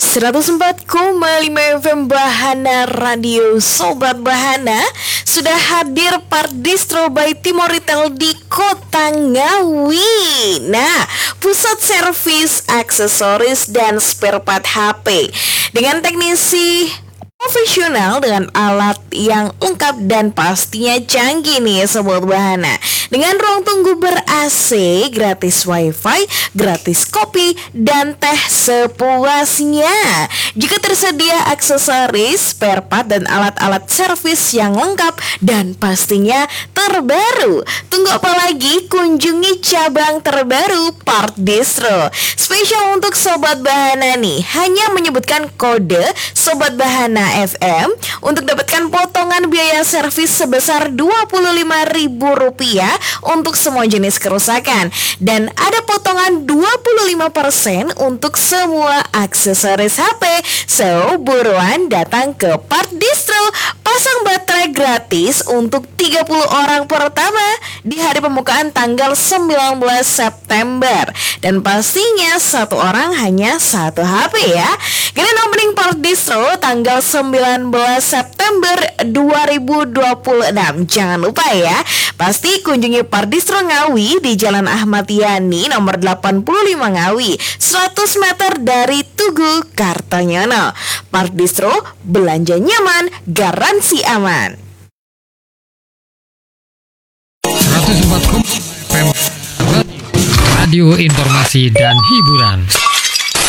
104,5 FM Bahana Radio. Sobat Bahana, sudah hadir Part Distro by Timo Retail di Kota Ngawi. Nah, pusat servis, aksesoris, dan spare part HP dengan teknisi profesional dengan alat yang lengkap dan pastinya canggih nih Sobat Bahana. Dengan ruang tunggu ber-AC, gratis wifi, gratis kopi, dan teh sepuasnya. Jika tersedia aksesoris, spare part, dan alat-alat servis yang lengkap dan pastinya terbaru. Tunggu apa lagi? Kunjungi cabang terbaru Part Distro. Spesial untuk Sobat Bahana nih, hanya menyebutkan kode Sobat Bahana FM untuk dapatkan potongan biaya servis sebesar Rp25.000 untuk semua jenis kerusakan, dan ada potongan 25% untuk semua aksesoris HP. So, buruan datang ke Part Distro, pasang baterai gratis untuk 30 orang pertama di hari pembukaan tanggal 19 September, dan pastinya satu orang hanya satu HP ya. Grand opening Part Distro tanggal 19 September 2026. Jangan lupa ya, pasti kunjungi Part Distro Ngawi di Jalan Ahmad Yani nomor 85 Ngawi, 100 meter dari Tugu Kartonyono. Part Distro, belanja nyaman, garansi aman. 104,5 FM Radio Informasi dan Hiburan.